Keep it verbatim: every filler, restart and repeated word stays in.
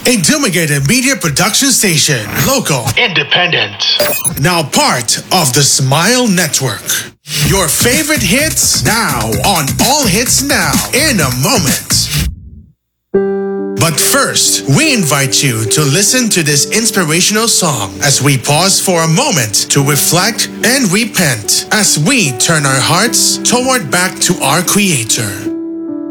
a Dumigated Media production station. Local, independent, now part of the Smile Network. Your favorite hits now on All Hits Now in a moment. But first, we invite you to listen to this inspirational song as we pause for a moment to reflect and repent as we turn our hearts toward back to our Creator.